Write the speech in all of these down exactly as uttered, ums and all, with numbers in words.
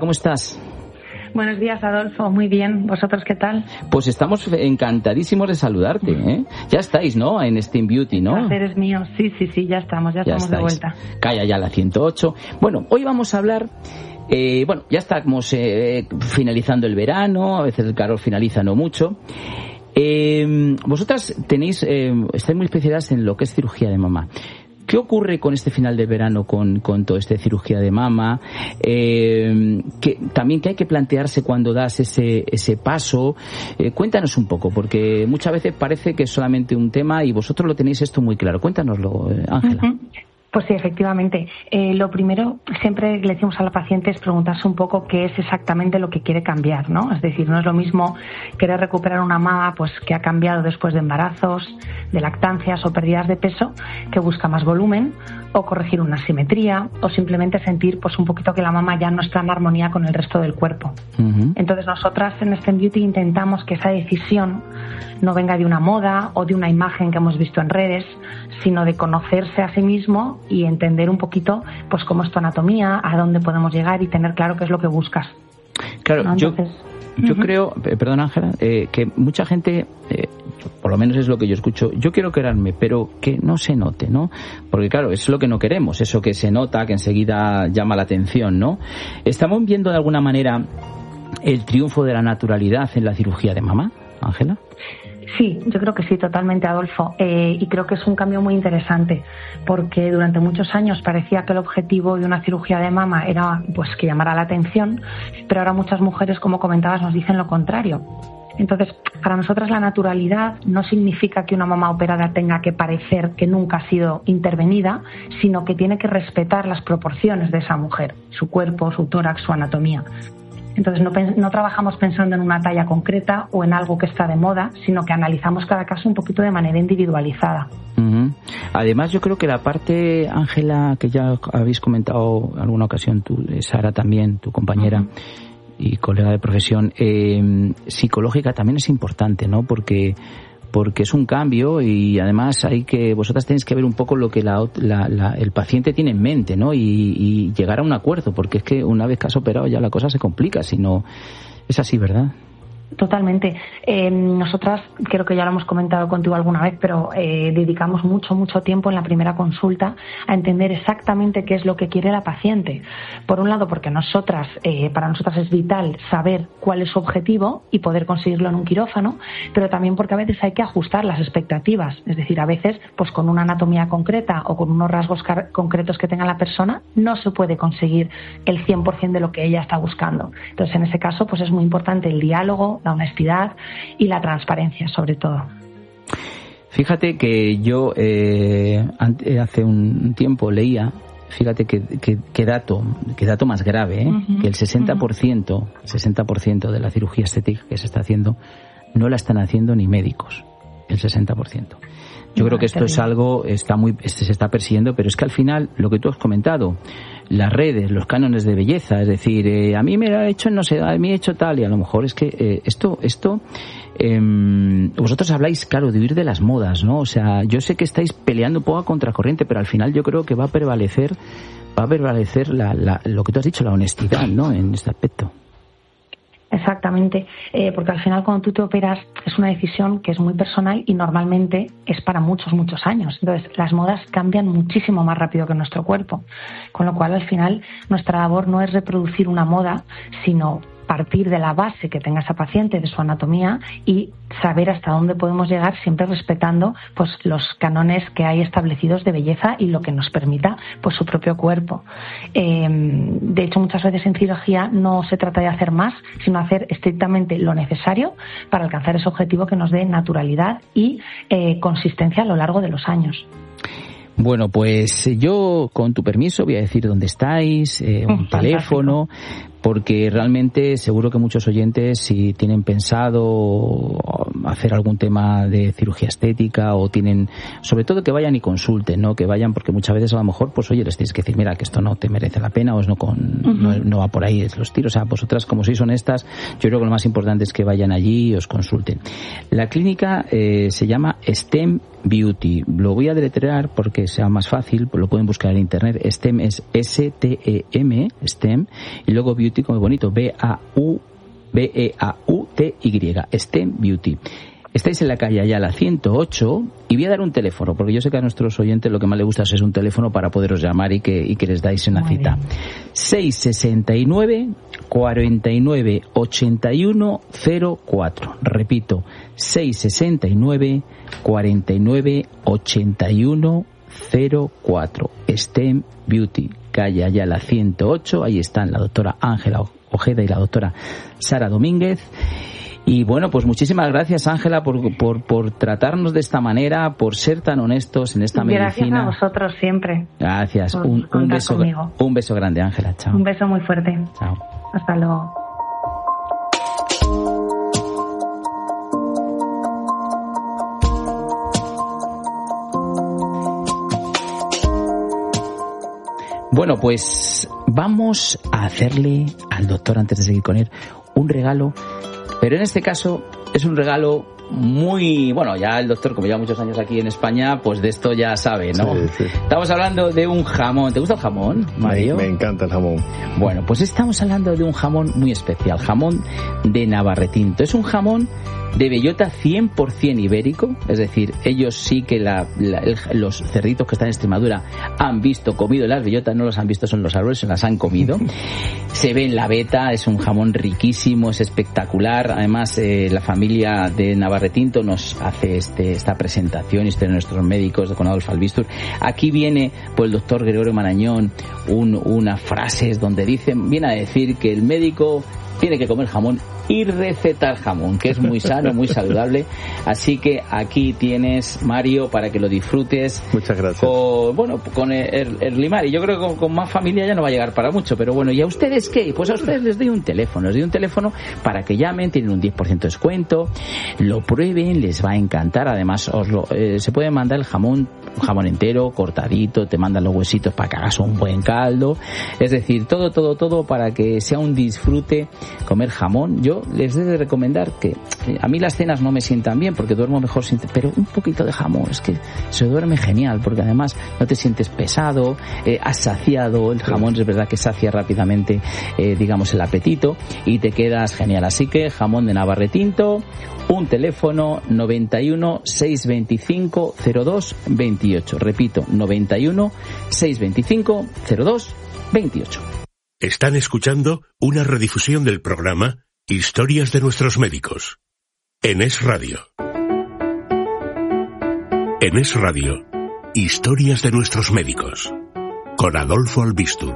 ¿Cómo estás? Buenos días, Adolfo. Muy bien. ¿Vosotros qué tal? Pues estamos encantadísimos de saludarte, ¿eh? Ya estáis, ¿no? En Steam Beauty, ¿no? El placer es mío. Sí, sí, sí, ya estamos, ya, ya estamos estáis. de vuelta. Calla ya la ciento ocho. Bueno, hoy vamos a hablar... Eh, bueno, ya estamos eh, finalizando el verano, a veces el calor finaliza no mucho. Eh, vosotras tenéis, eh, estáis muy especializadas en lo que es cirugía de mama. ¿Qué ocurre con este final de verano con, con toda esta cirugía de mama? Eh, que, también que hay que plantearse cuando das ese, ese paso. Eh, cuéntanos un poco, porque muchas veces parece que es solamente un tema y vosotros lo tenéis esto muy claro. Cuéntanoslo, Ángela. Uh-huh. Pues sí, efectivamente. Eh, lo primero, siempre le decimos a la paciente es preguntarse un poco qué es exactamente lo que quiere cambiar, ¿no? Es decir, no es lo mismo querer recuperar una mama pues que ha cambiado después de embarazos, de lactancias o pérdidas de peso, que busca más volumen, o corregir una asimetría, o simplemente sentir pues un poquito que la mama ya no está en armonía con el resto del cuerpo. Uh-huh. Entonces nosotras en Steam Beauty intentamos que esa decisión no venga de una moda o de una imagen que hemos visto en redes, sino de conocerse a sí mismo y entender un poquito pues cómo es tu anatomía, a dónde podemos llegar y tener claro qué es lo que buscas. Claro, ¿no? Entonces, yo, yo uh-huh. creo, perdón Ángela, eh, que mucha gente, eh, por lo menos es lo que yo escucho, yo quiero operarme, pero que no se note, ¿no? Porque claro, es lo que no queremos, eso que se nota, que enseguida llama la atención, ¿no? ¿Estamos viendo de alguna manera el triunfo de la naturalidad en la cirugía de mama, Ángela? Sí, yo creo que sí, totalmente, Adolfo. Eh, y creo que es un cambio muy interesante, porque durante muchos años parecía que el objetivo de una cirugía de mama era pues que llamara la atención, pero ahora muchas mujeres, como comentabas, nos dicen lo contrario. Entonces, para nosotras la naturalidad no significa que una mama operada tenga que parecer que nunca ha sido intervenida, sino que tiene que respetar las proporciones de esa mujer, su cuerpo, su tórax, su anatomía. Entonces no, no trabajamos pensando en una talla concreta o en algo que está de moda, sino que analizamos cada caso un poquito de manera individualizada. Uh-huh. Además, yo creo que la parte, Ángela, que ya habéis comentado en alguna ocasión, tú, Sara también, tu compañera uh-huh. y colega de profesión, eh, psicológica también es importante, ¿no? Porque porque es un cambio y además hay que vosotras tenéis que ver un poco lo que la, la, la, el paciente tiene en mente, ¿no? Y, y llegar a un acuerdo, porque es que una vez que has operado ya la cosa se complica, si no es así, ¿verdad? Totalmente. Eh, nosotras, creo que ya lo hemos comentado contigo alguna vez, pero eh, dedicamos mucho, mucho tiempo en la primera consulta a entender exactamente qué es lo que quiere la paciente. Por un lado, porque nosotras, eh, para nosotras es vital saber cuál es su objetivo y poder conseguirlo en un quirófano, pero también porque a veces hay que ajustar las expectativas. Es decir, a veces, pues con una anatomía concreta o con unos rasgos car- concretos que tenga la persona, no se puede conseguir el cien por ciento de lo que ella está buscando. Entonces, en ese caso, pues es muy importante el diálogo, la honestidad y la transparencia, sobre todo. Fíjate que yo eh, hace un tiempo leía, fíjate que, que, que dato, que dato más grave, ¿eh? Uh-huh. Que el sesenta por ciento, uh-huh. sesenta por ciento de la cirugía estética que se está haciendo no la están haciendo ni médicos, el sesenta por ciento. Yo no, creo que esto es algo, está muy, se está persiguiendo, pero es que al final, lo que tú has comentado, las redes, los cánones de belleza, es decir, eh, a mí me lo ha hecho, no sé, a mí me ha hecho tal, y a lo mejor es que eh, esto, esto, eh, vosotros habláis, claro, de huir de las modas, ¿no? O sea, yo sé que estáis peleando un poco a contracorriente, pero al final yo creo que va a prevalecer, va a prevalecer la, la, lo que tú has dicho, la honestidad, ¿no? En este aspecto. Exactamente, eh, porque al final cuando tú te operas es una decisión que es muy personal y normalmente es para muchos, muchos años. Entonces las modas cambian muchísimo más rápido que nuestro cuerpo, con lo cual al final nuestra labor no es reproducir una moda, sino partir de la base que tenga esa paciente, de su anatomía, y saber hasta dónde podemos llegar, siempre respetando pues los cánones que hay establecidos de belleza y lo que nos permita pues su propio cuerpo. Eh, de hecho, muchas veces en cirugía no se trata de hacer más, sino hacer estrictamente lo necesario para alcanzar ese objetivo que nos dé naturalidad y eh, consistencia a lo largo de los años. Bueno, pues yo, con tu permiso, voy a decir dónde estáis, eh, un teléfono, porque realmente seguro que muchos oyentes, si tienen pensado hacer algún tema de cirugía estética o tienen, sobre todo que vayan y consulten, ¿no? Que vayan, porque muchas veces a lo mejor, pues oye, les tienes que decir, mira, que esto no te merece la pena o es no con, uh-huh. no, no va por ahí es los tiros. O sea, vosotras, como sois honestas, yo creo que lo más importante es que vayan allí y os consulten. La clínica eh, se llama STEM Beauty. Lo voy a deletrear porque sea más fácil, pues lo pueden buscar en internet. STEM es S T E M, STEM, y luego Beauty como bonito, B A U B E A U T Y, STEM Beauty. Estáis en la calle Ayala ciento ocho y voy a dar un teléfono, porque yo sé que a nuestros oyentes lo que más les gusta es un teléfono para poderos llamar y que, y que les dais una Muy cita. seis sesenta y nueve, cuarenta y nueve, ochenta y uno, cero cuatro. Repito, seis sesenta y nueve, cuarenta y nueve, ochenta y uno, cero cuatro. STEM Beauty, calle Ayala ciento ocho. Ahí están la doctora Ángela Ojeda y la doctora Sara Domínguez. Y bueno, pues muchísimas gracias, Ángela, por, por, por tratarnos de esta manera, por ser tan honestos en esta Gracias medicina. Gracias a vosotros siempre. Gracias. Un, un, beso, conmigo. un beso grande, Ángela. Chao. Un beso muy fuerte. Chao. Hasta luego. Bueno, pues vamos a hacerle al doctor, antes de seguir con él, un regalo. Pero en este caso es un regalo muy... Bueno, ya el doctor, como lleva muchos años aquí en España, pues de esto ya sabe, ¿no? Sí, sí. Estamos hablando de un jamón. ¿Te gusta el jamón, Mario? Me, me encanta el jamón. Bueno, pues estamos hablando de un jamón muy especial, jamón de Navarretinto. Es un jamón de bellota cien por ciento ibérico, es decir, ellos sí que la, la, el, los cerditos que están en Extremadura han visto, comido las bellotas, no los han visto, son los árboles, se las han comido. Se ve en la veta, es un jamón riquísimo, es espectacular. Además, eh, la familia de Navarretinto nos hace este, esta presentación, y de nuestros médicos con Adolfo Albistur. Aquí viene pues el doctor Gregorio Marañón, un, unas frases donde dice, viene a decir que el médico tiene que comer jamón y recetar jamón, que es muy sano, muy saludable. Así que aquí tienes, Mario, para que lo disfrutes. Muchas gracias. Con, bueno, con el, el limar. Y yo creo que con, con más familia ya no va a llegar para mucho. Pero bueno, ¿y a ustedes qué? Pues a ustedes les doy un teléfono. Les doy un teléfono para que llamen, tienen un diez por ciento de descuento, lo prueben, les va a encantar. Además, os lo, eh, se puede mandar el jamón, un jamón entero, cortadito, te mandan los huesitos para que hagas un buen caldo. Es decir, todo, todo, todo para que sea un disfrute comer jamón. Yo les he de recomendar que a mí las cenas no me sientan bien porque duermo mejor sin, pero un poquito de jamón, es que se duerme genial porque además no te sientes pesado, eh, has saciado, el jamón es verdad que sacia rápidamente eh, digamos el apetito y te quedas genial. Así que jamón de Navarretinto, un teléfono noventa y uno, seiscientos veinticinco, cero dos veintiocho, repito, noventa y uno, seiscientos veinticinco, cero dos veintiocho. Están escuchando una redifusión del programa Historias de nuestros médicos en Es Radio. En Es Radio, Historias de nuestros médicos con Adolfo Albistur.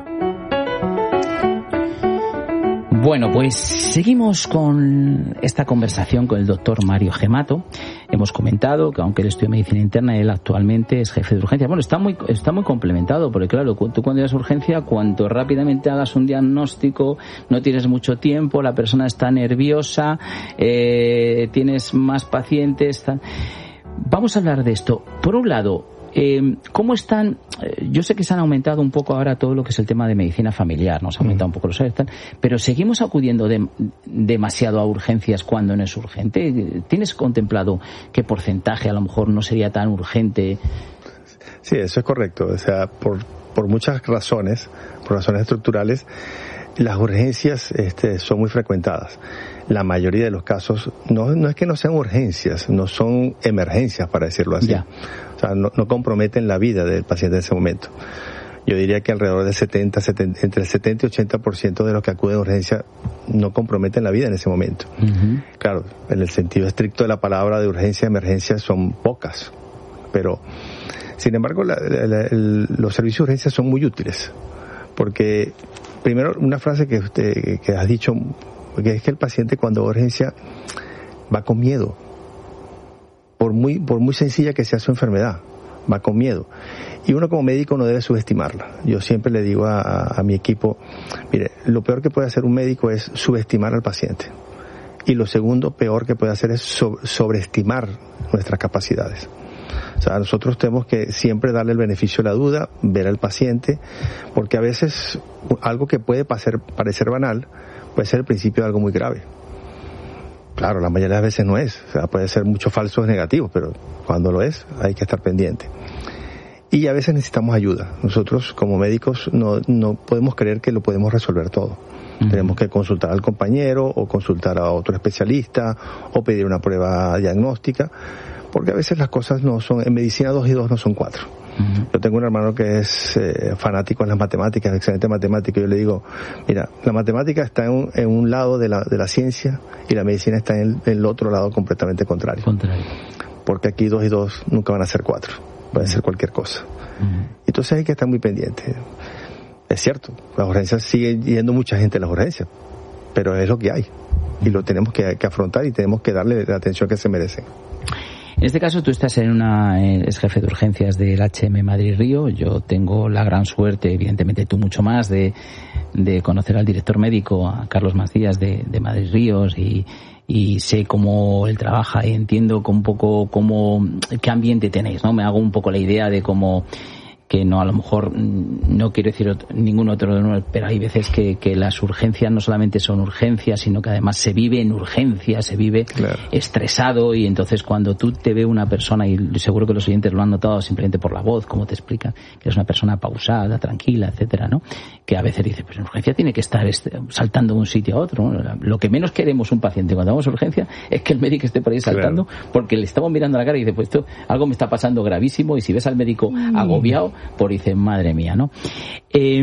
Bueno, pues seguimos con esta conversación con el doctor Mario Gemato. Hemos comentado que aunque él estudia medicina interna, él actualmente es jefe de urgencia. Bueno, está muy está muy complementado, porque claro, tú cuando llegas a urgencia, cuanto rápidamente hagas un diagnóstico, no tienes mucho tiempo, la persona está nerviosa, eh, tienes más pacientes. Está... Vamos a hablar de esto. Por un lado, Eh, ¿cómo están? Eh, yo sé que se han aumentado un poco ahora todo lo que es el tema de medicina familiar, nos ha aumentado un poco los alertas, pero seguimos acudiendo de, demasiado a urgencias cuando no es urgente. ¿Tienes contemplado qué porcentaje a lo mejor no sería tan urgente? Sí, eso es correcto. O sea, por, por muchas razones, por razones estructurales, las urgencias este, son muy frecuentadas. La mayoría de los casos no, no es que no sean urgencias, no son emergencias, para decirlo así. Ya. O sea, no, no comprometen la vida del paciente en ese momento. Yo diría que alrededor del setenta, setenta, entre el setenta y ochenta por ciento de los que acuden a urgencia no comprometen la vida en ese momento. Uh-huh. Claro, en el sentido estricto de la palabra de urgencia, emergencia son pocas, pero sin embargo la, la, la, el, los servicios de urgencia son muy útiles, porque primero una frase que usted que has dicho, que es que el paciente cuando va a urgencia va con miedo, por muy por muy sencilla que sea su enfermedad, va con miedo, y uno como médico no debe subestimarla. Yo siempre le digo a, a mi equipo, mire, lo peor que puede hacer un médico es subestimar al paciente. Y lo segundo, peor que puede hacer es sobreestimar nuestras capacidades. O sea, nosotros tenemos que siempre darle el beneficio de la duda, ver al paciente, porque a veces algo que puede parecer, parecer banal puede ser el principio de algo muy grave. Claro, la mayoría de las veces no es, o sea, puede ser muchos falsos negativos, pero cuando lo es hay que estar pendiente. Y a veces necesitamos ayuda. Nosotros como médicos no, no podemos creer que lo podemos resolver todo. Uh-huh. Tenemos que consultar al compañero o consultar a otro especialista o pedir una prueba diagnóstica, porque a veces las cosas no son, en medicina dos y dos no son cuatro. Uh-huh. Yo tengo un hermano que es eh, fanático en las matemáticas, excelente matemático, y yo le digo, mira, la matemática está en un, en un lado de la, de la ciencia y la medicina está en el, en el otro lado completamente contrario. Contrario. Porque aquí dos y dos nunca van a ser cuatro, puede uh-huh. ser cualquier cosa. Uh-huh. Entonces hay que estar muy pendiente. Es cierto, las urgencias siguen yendo mucha gente a las urgencias, pero es lo que hay y lo tenemos que, que afrontar y tenemos que darle la atención que se merecen. En este caso tú estás en una, es jefe de urgencias del H M Madrid Río. Yo tengo la gran suerte, evidentemente tú mucho más, de, de conocer al director médico, a Carlos Macías de, de Madrid Ríos, y, y sé cómo él trabaja y entiendo un poco cómo, qué ambiente tenéis, ¿no? Me hago un poco la idea de cómo, que no, a lo mejor no quiero decir otro, ningún otro, pero hay veces que, que las urgencias no solamente son urgencias, sino que además se vive en urgencias, se vive claro. estresado, y entonces cuando tú te ve una persona, y seguro que los oyentes lo han notado simplemente por la voz, como te explican, que es una persona pausada, tranquila, etcétera, ¿no? Que a veces dice, pues en urgencia tiene que estar saltando de un sitio a otro, ¿no? Lo que menos queremos un paciente cuando vamos a urgencia es que el médico esté por ahí saltando, claro. porque le estamos mirando a la cara y dice, pues esto, algo me está pasando gravísimo, y si ves al médico mm. agobiado, por dice, madre mía, ¿no? Eh,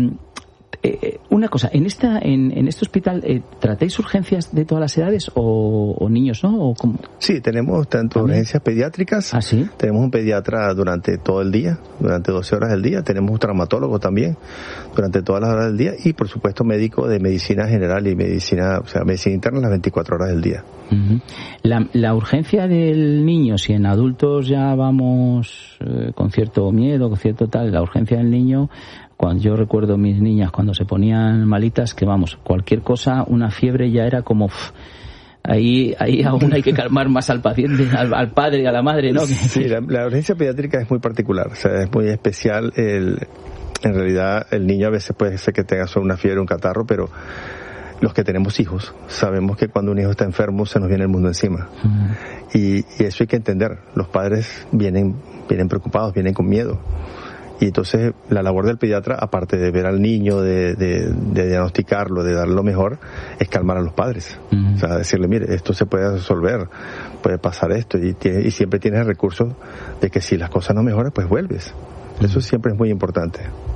eh, una cosa, en esta en, en este hospital, eh, ¿tratáis urgencias de todas las edades o, o niños, no? ¿O cómo? Sí, tenemos tanto ¿También? urgencias pediátricas, ¿Ah, sí? Tenemos un pediatra durante todo el día, durante doce horas del día, tenemos un traumatólogo también durante todas las horas del día, y por supuesto médico de medicina general y medicina, o sea, medicina interna las veinticuatro horas del día. Uh-huh. La, la urgencia del niño, si en adultos ya vamos eh, con cierto miedo, con cierto tal, la urgencia del niño, cuando yo recuerdo mis niñas cuando se ponían malitas, que vamos, cualquier cosa, una fiebre ya era como... Pff, ahí ahí aún hay que calmar más al paciente, al, al padre, a la madre, ¿no? Sí, la, la urgencia pediátrica es muy particular, o sea, es muy especial. El, en realidad el niño a veces puede ser que tenga solo una fiebre, un catarro, pero los que tenemos hijos sabemos que cuando un hijo está enfermo se nos viene el mundo encima. Uh-huh. y, y eso hay que entender. Los padres vienen vienen preocupados, vienen con miedo, y entonces la labor del pediatra, aparte de ver al niño, de, de, de diagnosticarlo, de darle lo mejor, es calmar a los padres. Uh-huh. O sea, decirle, mire, esto se puede resolver, puede pasar esto, y, tiene, y siempre tienes el recurso de que si las cosas no mejoran, pues vuelves. Uh-huh. Eso siempre es muy importante.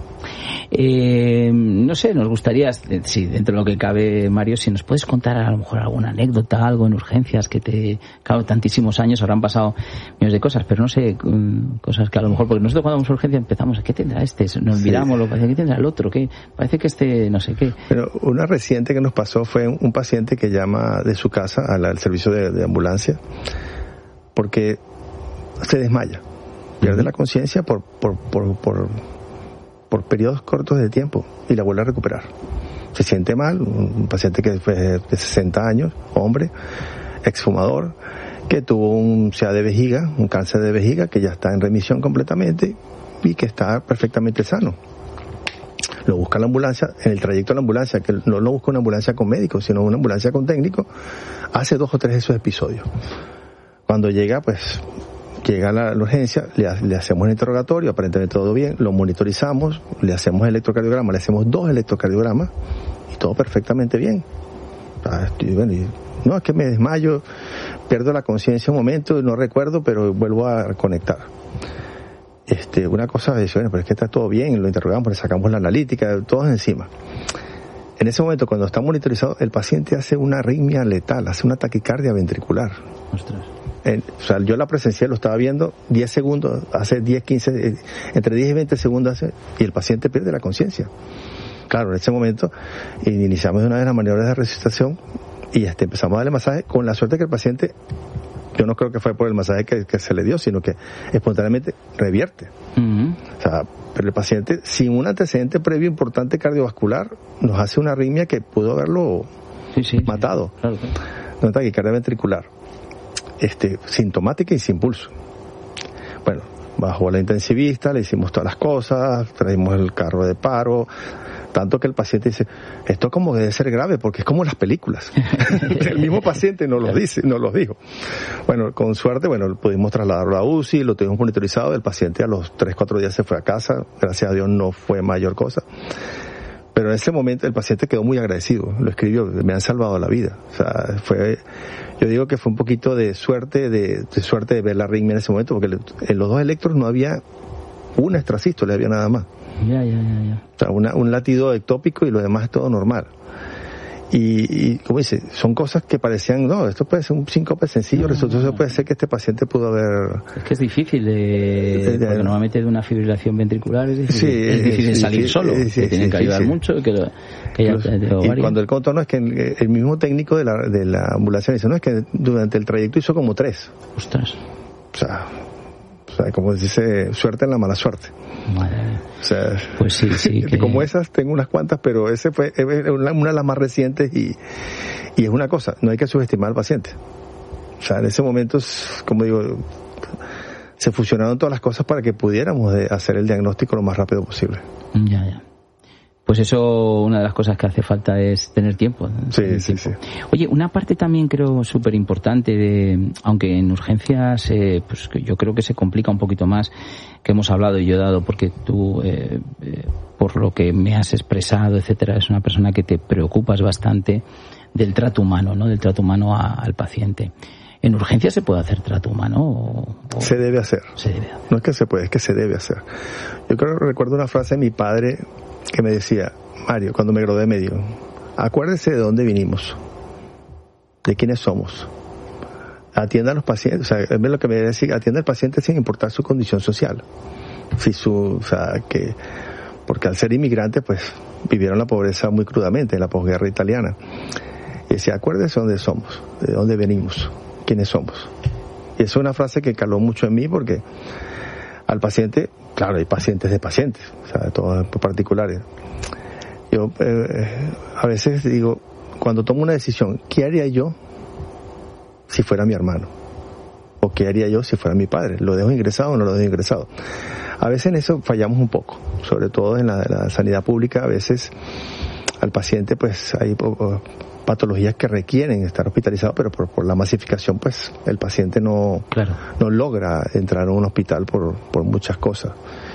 Eh, no sé, nos gustaría, si dentro de lo que cabe, Mario, si nos puedes contar a lo mejor alguna anécdota, algo en urgencias que te, claro, tantísimos años habrán pasado millones de cosas, pero no sé, cosas que a lo mejor, porque nosotros cuando vamos a urgencia empezamos, ¿qué tendrá este? Nos miramos, lo parece, ¿qué tendrá el otro? ¿Qué? Parece que este, no sé qué. Pero una reciente que nos pasó fue un paciente que llama de su casa al, al servicio de, de ambulancia porque se desmaya, pierde uh-huh. la conciencia por, por, por, por por periodos cortos de tiempo y la vuelve a recuperar. Se siente mal, un paciente que fue de sesenta años, hombre, exfumador, que tuvo un C A de vejiga, un cáncer de vejiga, que ya está en remisión completamente y que está perfectamente sano. Lo busca la ambulancia, en el trayecto de la ambulancia, que no lo busca una ambulancia con médicos, sino una ambulancia con técnicos, hace dos o tres de esos episodios. Cuando llega, pues, llega a la, la urgencia, le, le hacemos el interrogatorio, aparentemente todo bien, lo monitorizamos, le hacemos el electrocardiograma, le hacemos dos electrocardiogramas y todo perfectamente bien. Ah, estoy, bueno, y, no, es que me desmayo, pierdo la conciencia un momento, no recuerdo, pero vuelvo a conectar. Este, una cosa es, bueno, pero es que está todo bien, lo interrogamos, le sacamos la analítica, todos encima. En ese momento, cuando está monitorizado, el paciente hace una arritmia letal, hace una taquicardia ventricular. Ostras. En, o sea, yo la presencié, lo estaba viendo diez segundos, hace diez, quince, entre diez y veinte segundos hace, y el paciente pierde la conciencia. Claro, en ese momento iniciamos de una vez las maniobras de resucitación y este, empezamos a darle masaje, con la suerte que el paciente, yo no creo que fue por el masaje que, que se le dio, sino que espontáneamente revierte. Uh-huh. O sea, pero el paciente, sin un antecedente previo importante cardiovascular, nos hace una arritmia que pudo haberlo sí, sí, matado. Sí, claro. una taquicardia ventricular, este, sintomática y sin pulso. Bueno, bajó a la intensivista, le hicimos todas las cosas, traímos el carro de paro, tanto que el paciente dice, esto como debe ser grave, porque es como las películas. El mismo paciente nos lo dice, nos lo dijo. Bueno, con suerte, bueno, pudimos trasladarlo a U C I, lo tuvimos monitorizado, el paciente a los tres, cuatro días se fue a casa, gracias a Dios no fue mayor cosa. Pero en ese momento el paciente quedó muy agradecido, lo escribió, me han salvado la vida. O sea, fue, yo digo que fue un poquito de suerte, de, de suerte de ver la arritmia en ese momento, porque en los dos electros no había una extrasístole, había nada más. Ya, ya, ya, ya. O sea, una, un latido ectópico y lo demás es todo normal. Y, y como dice, son cosas que parecían, no, esto puede ser un síncope sencillo, no, resultó no, no. puede ser que este paciente pudo haber... Es que es difícil, de, de, de porque normalmente de una fibrilación ventricular es difícil, sí, es difícil sí, salir sí, solo, sí, sí, que tienen sí, que ayudar sí. mucho, que, lo, que ya Los, te, te y cuando él contó, no, es que el mismo técnico de la, de la ambulancia dice, no, es que durante el trayecto hizo como tres. Ostras. O sea, o sea como dice, suerte en la mala suerte. Madre mía. O sea, pues sí, sí. Que... Como esas tengo unas cuantas, pero ese fue una, una de las más recientes y, y es una cosa, no hay que subestimar al paciente. O sea, en ese momento, como digo, se fusionaron todas las cosas para que pudiéramos de hacer el diagnóstico lo más rápido posible. Ya, ya. Pues eso, una de las cosas que hace falta es tener tiempo. Sí, tener sí, tiempo. sí. Oye, una parte también creo súper importante de, aunque en urgencias, eh, pues yo creo que se complica un poquito más, que hemos hablado y yo he dado, porque tú, eh, eh, por lo que me has expresado, etcétera, es una persona que te preocupas bastante del trato humano, ¿no? Del trato humano a, al paciente. ¿En urgencias se puede hacer trato humano? O, o... Se debe hacer. Se debe hacer. No es que se puede, es que se debe hacer. Yo creo que recuerdo una frase de mi padre que me decía, Mario, cuando me gradué de médico, acuérdese de dónde vinimos, de quiénes somos. Atienda a los pacientes, o sea, es lo que me decía, atienda al paciente sin importar su condición social. Si su, o sea, que, porque al ser inmigrante, pues, vivieron la pobreza muy crudamente en la posguerra italiana. Y decía, acuérdese de dónde somos, de dónde venimos, quiénes somos. Y eso es una frase que caló mucho en mí porque al paciente, claro, hay pacientes de pacientes, o sea, todos particulares. Yo eh, a veces digo, cuando tomo una decisión, ¿qué haría yo si fuera mi hermano? ¿O qué haría yo si fuera mi padre? ¿Lo dejo ingresado o no lo dejo ingresado? A veces en eso fallamos un poco, sobre todo en la, la sanidad pública. A veces al paciente pues hay uh, patologías que requieren estar hospitalizado, pero por, por la masificación pues el paciente no, claro. no logra entrar a un hospital por, por muchas cosas.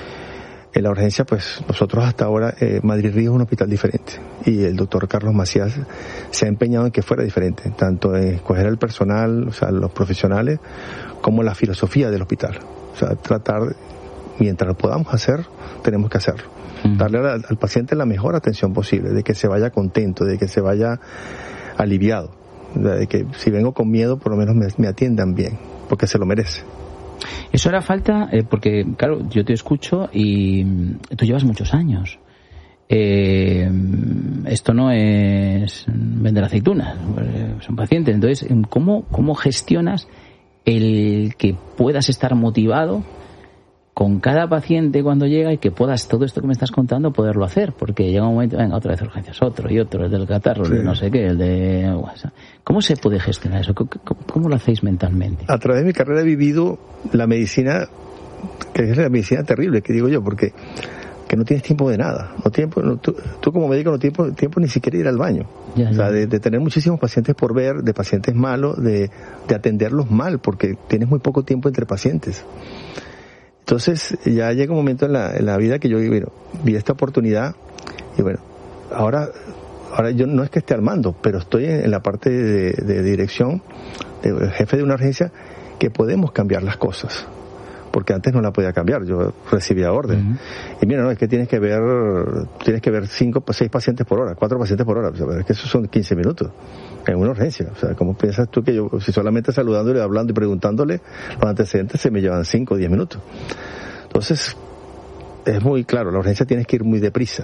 En la urgencia, pues nosotros hasta ahora, eh, Madrid Río es un hospital diferente y el doctor Carlos Macías se ha empeñado en que fuera diferente, tanto en escoger el personal, o sea, los profesionales, como la filosofía del hospital. O sea, tratar, mientras lo podamos hacer, tenemos que hacerlo. Mm. Darle al, al paciente la mejor atención posible, de que se vaya contento, de que se vaya aliviado, de que si vengo con miedo, por lo menos me, me atiendan bien, porque se lo merece. Eso hará falta, eh, porque, claro, yo te escucho y tú llevas muchos años. Eh, esto no es vender aceitunas, son pacientes. Entonces, ¿cómo, cómo gestionas el que puedas estar motivado con cada paciente cuando llega y que puedas todo esto que me estás contando poderlo hacer? Porque llega un momento, venga, otra vez urgencias, otro y otro, el del catarro, sí. el de no sé qué, el de... ¿Cómo se puede gestionar eso? ¿Cómo, cómo lo hacéis mentalmente? A través de mi carrera he vivido la medicina, que es la medicina terrible, que digo yo, porque que no tienes tiempo de nada. No tiempo, no, tú, tú como médico no tienes tiempo, tiempo ni siquiera ir al baño. Ya, o sea, ya. De, de tener muchísimos pacientes por ver, de pacientes malos, de, de atenderlos mal, porque tienes muy poco tiempo entre pacientes. Entonces ya llega un momento en la, en la vida que yo bueno, vi esta oportunidad y bueno, ahora, ahora yo no es que esté al mando, pero estoy en, en la parte de, de dirección, de jefe de una urgencia, que podemos cambiar las cosas. Porque antes no la podía cambiar, yo recibía orden. Uh-huh. Y mira, no, es que tienes que ver, tienes que ver cinco, seis pacientes por hora, cuatro pacientes por hora, o sea, es que eso son quince minutos en una urgencia. O sea, ¿cómo piensas tú que yo, si solamente saludándole, hablando y preguntándole los antecedentes se me llevan cinco o diez minutos? Entonces, es muy claro, la urgencia tienes que ir muy deprisa.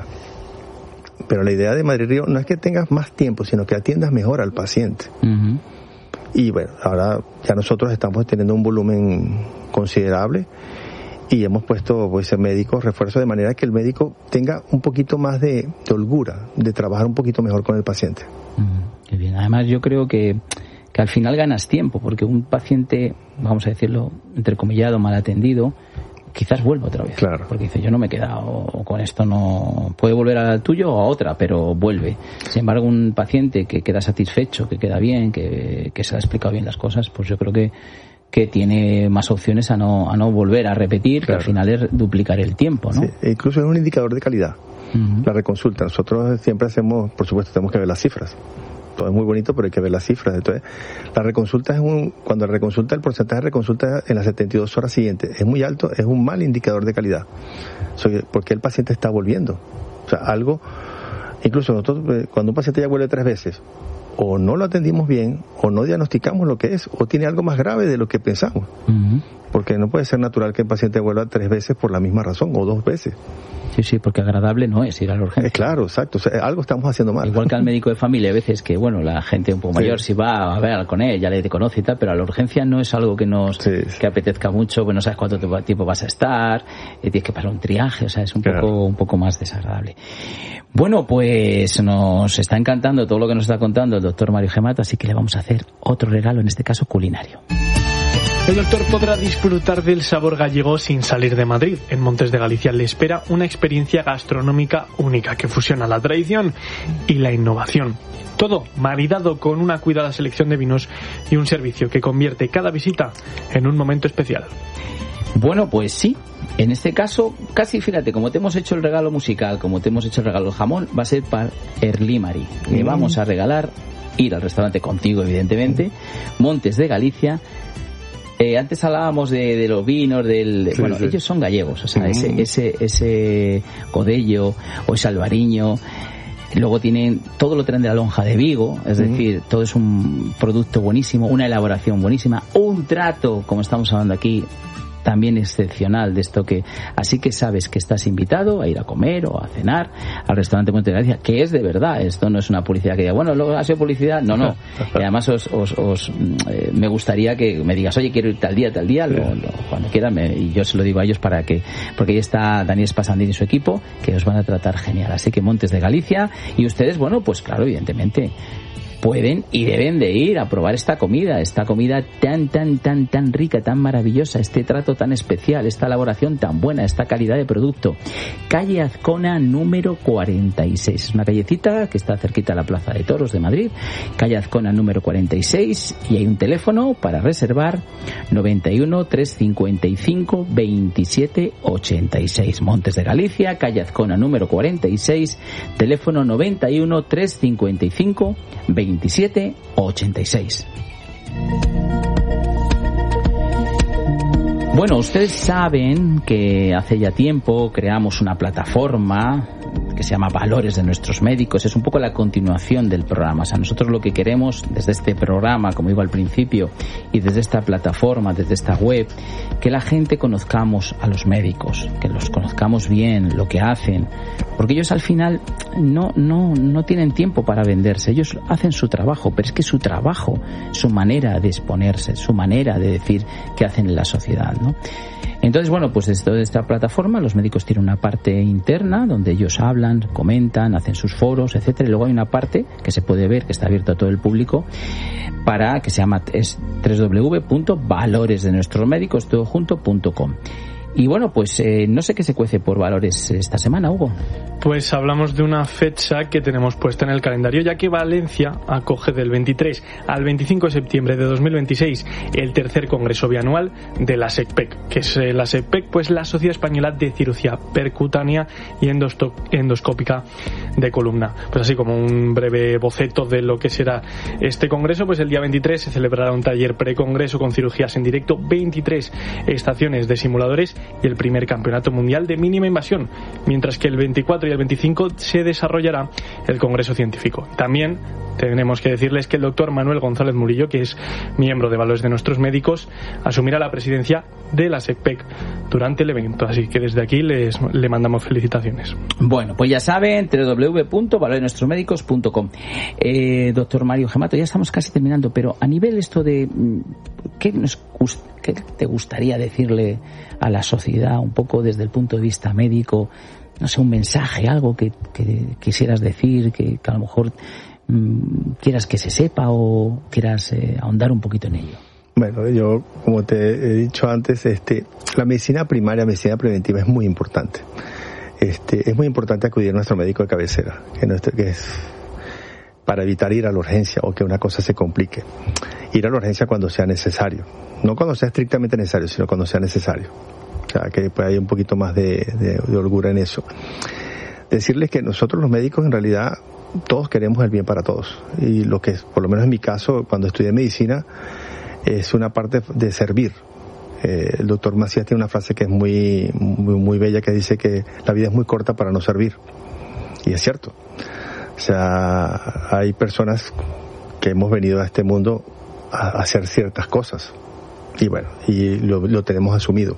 Pero la idea de Madrid Río no es que tengas más tiempo, sino que atiendas mejor al paciente. Uh-huh. Y bueno, ahora ya nosotros estamos teniendo un volumen considerable y hemos puesto pues médicos, refuerzos, de manera que el médico tenga un poquito más de, de holgura, de trabajar un poquito mejor con el paciente. Mm, qué bien. Además yo creo que, que al final ganas tiempo, porque un paciente, vamos a decirlo, entrecomillado, mal atendido, quizás vuelva otra vez. Claro. Porque dice, yo no me he quedado con esto, no puede volver al tuyo o a otra, pero vuelve. Sin embargo, un paciente que queda satisfecho, que queda bien, que, que se le ha explicado bien las cosas, pues yo creo que que tiene más opciones a no a no volver a repetir, claro. Que al final es duplicar el tiempo, ¿no? Sí, e incluso es un indicador de calidad. Uh-huh. La reconsulta. Nosotros siempre hacemos, por supuesto, tenemos que ver las cifras. Todo es muy bonito, pero hay que ver las cifras. Entonces, la reconsulta es un, cuando reconsulta, el porcentaje de reconsulta en las setenta y dos horas siguientes es muy alto, es un mal indicador de calidad. Porque el paciente está volviendo. O sea, algo, incluso nosotros, cuando un paciente ya vuelve tres veces, o no lo atendimos bien, o no diagnosticamos lo que es, o tiene algo más grave de lo que pensamos. Uh-huh. Porque no puede ser natural que el paciente vuelva tres veces por la misma razón, o dos veces. Sí, sí, porque agradable no es ir a la urgencia. Eh, claro, exacto, o sea, algo estamos haciendo mal. Igual que al médico de familia, a veces que, bueno, la gente un poco mayor, sí. Si va a ver con él, ya le conoce y tal, pero a la urgencia no es algo que nos sí, sí. que apetezca mucho, pues no sabes cuánto tiempo vas a estar, eh, tienes que pasar un triaje, o sea, es un claro. poco un poco más desagradable. Bueno, pues nos está encantando todo lo que nos está contando el doctor Mario Gemato, así que le vamos a hacer otro regalo, en este caso culinario. El doctor podrá disfrutar del sabor gallego sin salir de Madrid. En Montes de Galicia le espera una experiencia gastronómica única que fusiona la tradición y la innovación. Todo maridado con una cuidada selección de vinos y un servicio que convierte cada visita en un momento especial. Bueno, pues sí. En este caso, casi fíjate, como te hemos hecho el regalo musical, como te hemos hecho el regalo del jamón, va a ser para Erlimari. Mm. Le vamos a regalar, ir al restaurante contigo, evidentemente, Montes de Galicia. Eh, antes hablábamos de, de los vinos, del sí, bueno, sí. Ellos son gallegos, o sea, uh-huh. ese ese ese Godello o ese Albariño. Luego tienen, todo lo traen de la lonja de Vigo, es uh-huh. decir, todo es un producto buenísimo, una elaboración buenísima, un trato, como estamos hablando aquí, también excepcional de esto que, así que sabes que estás invitado a ir a comer o a cenar al restaurante Montes de Galicia, que es de verdad, esto no es una publicidad que diga, bueno, luego ha sido publicidad, no, no, y además os, os, os eh, me gustaría que me digas, oye, quiero ir tal día, tal día, lo, lo, cuando quieran, me, y yo se lo digo a ellos para que, porque ahí está Daniel Spasandín y su equipo, que os van a tratar genial, así que Montes de Galicia, y ustedes, bueno, pues claro, evidentemente, pueden y deben de ir a probar esta comida, esta comida tan, tan, tan, tan rica, tan maravillosa, este trato tan especial, esta elaboración tan buena, esta calidad de producto. Calle Azcona número cuarenta y seis, es una callecita que está cerquita a la Plaza de Toros de Madrid, calle Azcona número cuarenta y seis, y hay un teléfono para reservar noventa y uno, trescientos cincuenta y cinco, veintisiete ochenta y seis. Montes de Galicia, calle Azcona número cuarenta y seis, teléfono noventa y uno, trescientos cincuenta y cinco, veintisiete ochenta y seis. Bueno, ustedes saben que hace ya tiempo creamos una plataforma que se llama Valores de Nuestros Médicos. Es un poco la continuación del programa. O sea, nosotros lo que queremos desde este programa, como digo al principio, y desde esta plataforma, desde esta web, que la gente conozcamos a los médicos, que los conozcamos bien, lo que hacen, porque ellos al final no, no, no tienen tiempo para venderse. Ellos hacen su trabajo, pero es que su trabajo, su manera de exponerse, su manera de decir qué hacen en la sociedad, ¿no? Entonces, bueno, pues desde esta plataforma los médicos tienen una parte interna donde ellos hablan, comentan, hacen sus foros, etcétera, y luego hay una parte que se puede ver, que está abierta a todo el público, para que se llama es doble u doble u doble u punto valores de nuestros médicos todo junto punto com. Y bueno, pues eh, no sé qué se cuece por Valores esta semana, Hugo. Pues hablamos de una fecha que tenemos puesta en el calendario, ya que Valencia acoge del veintitrés al veinticinco de septiembre de dos mil veintiséis el tercer congreso bianual de la SECPEC, que es eh, la SECPEC, pues la Sociedad Española de Cirugía Percutánea y Endosto- Endoscópica de Columna. Pues así como un breve boceto de lo que será este congreso, pues el día veintitrés se celebrará un taller precongreso con cirugías en directo, veintitrés estaciones de simuladores y el primer campeonato mundial de mínima invasión, mientras que el veinticuatro y el veinticinco se desarrollará el congreso científico. También tenemos que decirles que el doctor Manuel González Murillo, que es miembro de Valores de Nuestros Médicos, asumirá la presidencia de la SECPEC durante el evento, así que desde aquí les, le mandamos felicitaciones. Bueno, pues ya saben, doble u doble u doble u punto valores de nuestros médicos punto com. Eh, doctor Mario Gemato, ya estamos casi terminando, pero a nivel esto de ¿qué, nos, qué te gustaría decirle a la sociedad un poco desde el punto de vista médico? No sé, un mensaje, algo que, que quisieras decir, que, que a lo mejor mmm, quieras que se sepa o quieras eh, ahondar un poquito en ello. Bueno, yo, como te he dicho antes, este, la medicina primaria, medicina preventiva es muy importante. Este, es muy importante acudir a nuestro médico de cabecera, que, nuestro, que es para evitar ir a la urgencia o que una cosa se complique. Ir a la urgencia cuando sea necesario, no cuando sea estrictamente necesario, sino cuando sea necesario. O sea, que pues, hay un poquito más de, de, de holgura en eso. Decirles que nosotros los médicos en realidad todos queremos el bien para todos. Y lo que, por lo menos en mi caso, cuando estudié medicina, es una parte de servir. Eh, el doctor Macías tiene una frase que es muy, muy, muy bella, que dice que la vida es muy corta para no servir. Y es cierto. O sea, hay personas que hemos venido a este mundo a hacer ciertas cosas. Y bueno, y lo, lo tenemos asumido.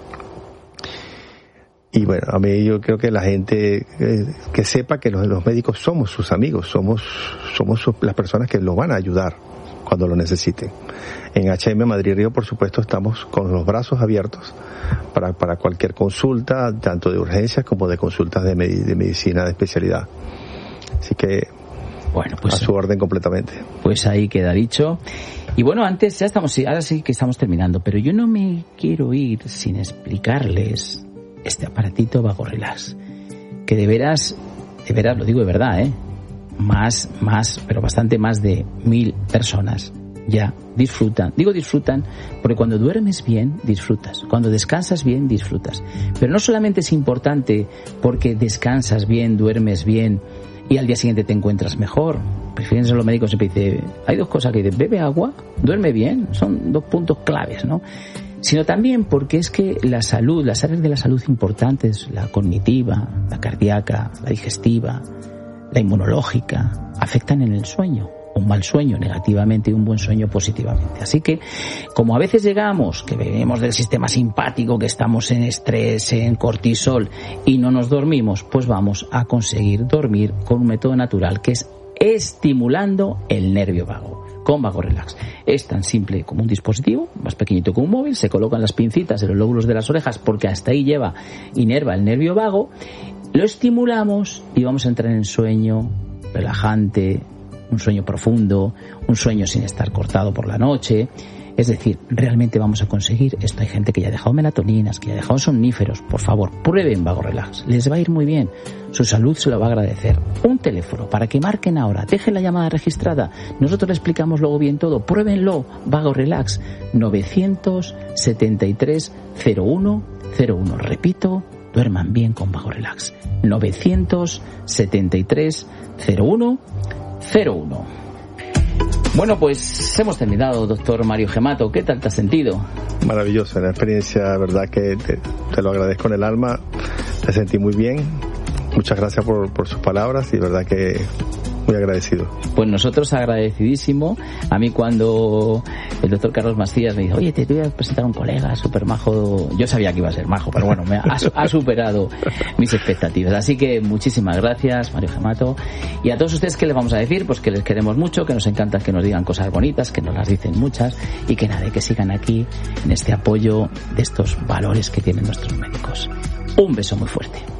Y bueno, a mí yo creo que la gente eh, que sepa que los, los médicos somos sus amigos, somos, somos sus, las personas que los van a ayudar cuando lo necesiten. En H M Madrid Río, por supuesto, estamos con los brazos abiertos para, para cualquier consulta, tanto de urgencias como de consultas de, med- de medicina de especialidad. Así que, bueno, pues a su orden completamente. Pues ahí queda dicho. Y bueno, antes, ya estamos, ahora sí que estamos terminando, pero yo no me quiero ir sin explicarles este aparatito Vago Relax, que de veras, de veras, lo digo de verdad, ¿eh? Más, más, pero bastante más de mil personas ya disfrutan. Digo disfrutan porque cuando duermes bien, disfrutas. Cuando descansas bien, disfrutas. Pero no solamente es importante porque descansas bien, duermes bien y al día siguiente te encuentras mejor. Fíjense, los médicos siempre dicen, hay dos cosas que dicen, bebe agua, duerme bien, son dos puntos claves, ¿no? Sino también porque es que la salud, las áreas de la salud importantes, la cognitiva, la cardíaca, la digestiva, la inmunológica, afectan en el sueño. Un mal sueño negativamente y un buen sueño positivamente. Así que, como a veces llegamos, que venimos del sistema simpático, que estamos en estrés, en cortisol y no nos dormimos, pues vamos a conseguir dormir con un método natural que es estimulando el nervio vago. Con Vago Relax. Es tan simple como un dispositivo, más pequeñito que un móvil, se colocan las pincitas en los lóbulos de las orejas porque hasta ahí lleva, inerva el nervio vago, lo estimulamos y vamos a entrar en sueño relajante, un sueño profundo, un sueño sin estar cortado por la noche. Es decir, realmente vamos a conseguir esto. Hay gente que ya ha dejado melatoninas, que ya ha dejado somníferos. Por favor, prueben Vago Relax. Les va a ir muy bien. Su salud se lo va a agradecer. Un teléfono para que marquen ahora. Dejen la llamada registrada. Nosotros le explicamos luego bien todo. Pruébenlo. Vago Relax. novecientos setenta y tres cero uno cero uno. Repito, duerman bien con Vago Relax. novecientos setenta y tres cero uno cero uno. Bueno, pues hemos terminado, doctor Mario Gemato. ¿Qué tal te has sentido? Maravilloso, una experiencia, verdad que te, te lo agradezco en el alma. Me sentí muy bien. Muchas gracias por, por sus palabras y verdad que muy agradecido. Pues nosotros agradecidísimo. A mí cuando el doctor Carlos Macías me dijo, oye, te voy a presentar a un colega súper majo, yo sabía que iba a ser majo, pero bueno, me ha, ha superado mis expectativas. Así que muchísimas gracias, Mario Gemato. Y a todos ustedes, ¿qué les vamos a decir? Pues que les queremos mucho, que nos encanta que nos digan cosas bonitas, que nos las dicen muchas y que nada, que sigan aquí en este apoyo de estos valores que tienen nuestros médicos. Un beso muy fuerte.